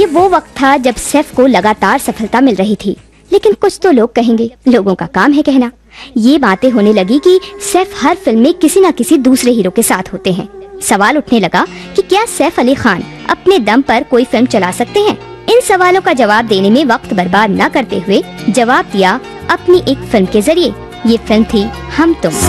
वो वक्त था जब सैफ को लगातार सफलता मिल रही थी, लेकिन कुछ तो लोग कहेंगे, लोगों का काम है कहना। ये बातें होने लगी कि सैफ हर फिल्म में किसी न किसी दूसरे हीरो के साथ होते हैं। सवाल उठने लगा कि क्या सैफ अली खान अपने दम पर कोई फिल्म चला सकते हैं। इन सवालों का जवाब देने में वक्त बर्बाद न करते हुए जवाब दिया अपनी एक फिल्म के जरिए। ये फिल्म थी हम तुम।